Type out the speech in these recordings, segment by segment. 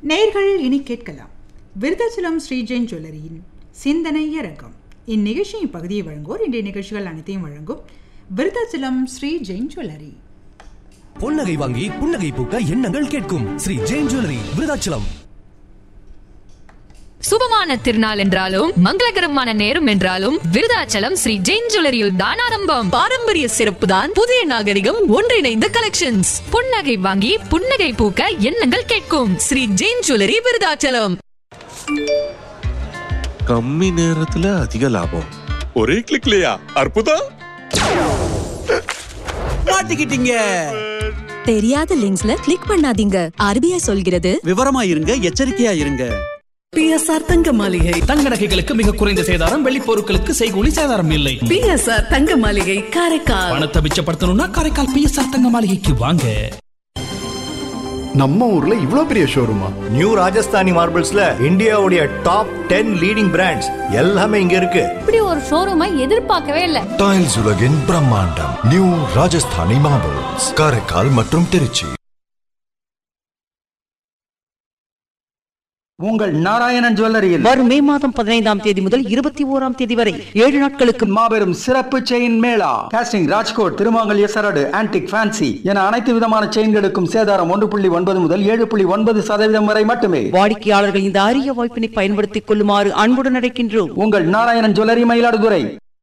நேயர்கள் இனி கேட்கலாம் விருதாச்சலம் ஸ்ரீ ஜெயின் ஜுவல்லரியின் சிந்தனை அரங்கம். இந்நிகழ்ச்சியின் பகுதியை வழங்குவோர் இன்றைய நிகழ்ச்சிகள் அனைத்தையும் வழங்கும் விருதாச்சலம் ஸ்ரீ ஜெயின் ஜுவல்லரி. பொன்னகை வாங்கி புன்னகை பூக்க எண்ணங்கள் கேட்கும் ஸ்ரீ ஜெயின் ஜுவல்லரி விருதாச்சலம். சுபமான திருநாள் என்றாலும் மங்களகரமான நேரம் என்றாலும் விருதாச்சலம் ஸ்ரீ ஜெயின் ஜுவல்லரியில் தான் ஆரம்பம். பாரம்பரிய சிறப்பு தான் புதிய நாகரிகம் ஒன்றிணைந்த கலெக்ஷன்ஸ். புன்னகை வாங்கி புன்னகை பூக்க எண்ணங்கள் கேட்கும் ஸ்ரீ ஜெயின் ஜுவல்லரி விருதாச்சலம். கம்மி நேரத்துல அதிக லாபம், ஒரே கிளிக்லயா? அற்புதம்! மாட்டிக்கிட்டீங்க. தெரியாத லிங்க்ஸ்ல கிளிக் பண்ணாதீங்க. RBI சொல்கிறது விவரமா இருங்க, எச்சரிக்கையா இருங்க. PSR தங்க மாளிகை. தங்க நகைகளுக்கு மிக குறைந்த சேதாரம், வெள்ளி பொருட்களுக்கு செய்கூலி சேதாரம் இல்லை. PSR தங்க மாளிகை காரைக்கால். பணத்தை மிச்சப்படுத்தணும்னா காரைக்கால் PSR தங்க மாளிகைக்கு வாங்க. நம்ம ஊர்ல இவ்ளோ பெரிய ஷோரூமா? நியூ ராஜஸ்தானி மார்பிள்ஸ்ல இந்தியாவுடைய டாப் 10 லீடிங் பிராண்ட்ஸ் எல்லாமே இங்க இருக்கு. இப்படி ஒரு ஷோரூமை எதிர்பார்க்கவே இல்ல. டைல்ஸ் உலகின் பிரம்மாண்டம் நியூ ராஜஸ்தானி மார்பிள்ஸ், காரைக்கால் மற்றும் திருச்சி. உங்கள் நாராயணன் ஜுவல்லரியில் வரும் மே மாதம் 15ஆம் தேதி முதல் 21ஆம் தேதி வரை 7 நாட்களுக்கு மாபெரும் சிறப்பு செயின் மேளா. காஸ்டிங், ராஜ்கோட், திருமாங்கல்ய சரடு, ஆன்டிக், ஃபேன்சி என அனைத்து விதமான செயின்களுக்கும் சேதாரம் 1.9 முதல் 7.9% வரை மட்டுமே. வாடிக்கையாளர்கள் இந்த அரிய வாய்ப்பினை பயன்படுத்திக் கொள்ளுமாறு அன்புடன் அழைக்கின்றோம். உங்கள் நாராயணன் ஜுவல்லரி, மயிலாடுதுறை.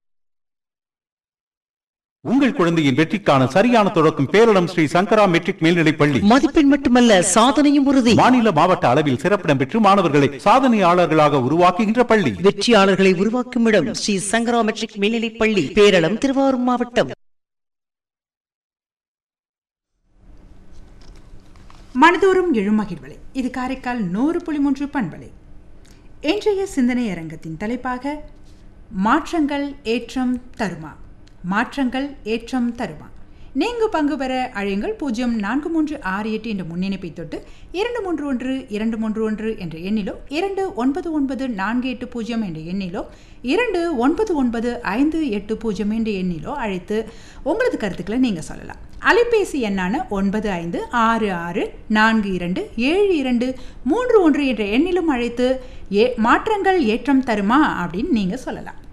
உங்கள் குழந்தையின் வெற்றிக்கான சரியான தொடக்கம் பேரிடம் ஸ்ரீ சங்கரா மெட்ரிக் மேல்நிலைப் பள்ளி. மதிப்பெண் மட்டுமல்ல, சாதனையும் உறுதி. மாநில மாவட்ட அளவில் சிறப்பிடம் பெற்று மாணவர்களை சாதனையாளர்களாக உருவாக்குகின்ற பள்ளி. வெற்றியாளர்களை உருவாக்கும் இடம் ஸ்ரீ சங்கரா மெட்ரிக் மேல்நிலைப் பள்ளி, பேரளம், திருவாரூர் மாவட்டம். மனதோறும் எழுமகிழ்வலை. இது காரைக்கால் 100.3 பண்பலை. இன்றைய சிந்தனை அரங்கத்தின் தலைப்பாக மாற்றங்கள் ஏற்றம் தருமா. மாற்றங்கள் ஏற்றம் தருமா. நீங்க பங்கு பெற அழையுங்கள் 0436 என்ற முன்னிணைப்பை தொட்டு 231 என்ற எண்ணிலோ 299480 என்ற எண்ணிலோ 299580 என்ற எண்ணிலோ அழைத்து உங்களது கருத்துக்களை நீங்கள் சொல்லலாம். அலைபேசி எண்ணான 9566427231 என்ற எண்ணிலும் அழைத்து மாற்றங்கள் ஏற்றம் தருமா அப்படின்னு நீங்கள் சொல்லலாம்.